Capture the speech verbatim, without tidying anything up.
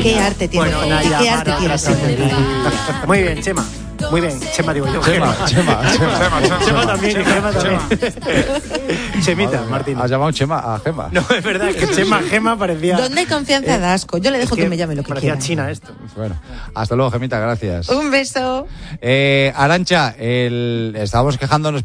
¿Qué arte tiene Bueno, Fouti? Naya, ¿Qué arte para, tiene para, Fouti? Muy bien, Chema. Muy bien, Chema digo yo. Chema, Chema, Chema. Chema también, Chema también. Chemita, Madre, Martín. ¿has llamado Chema a Gema? No, es verdad, que Chema Gema parecía... ¿Dónde hay confianza da asco? Yo le dejo es que, me llame lo que parecía quiera. China esto. Bueno, hasta luego, Gemita, gracias. Un beso. Eh, Arantxa, el, estábamos quejándonos